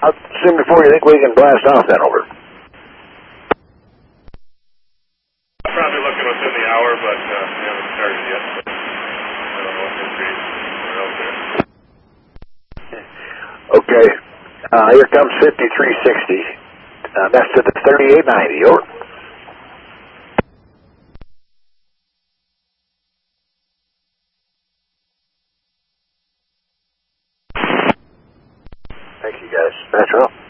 How soon before you think we can blast off then, over? Probably looking within the hour, but we haven't started yet. I don't know if we're out there. Okay. Here comes 5360. That's to the 3890, over. Thank you, guys. That's all.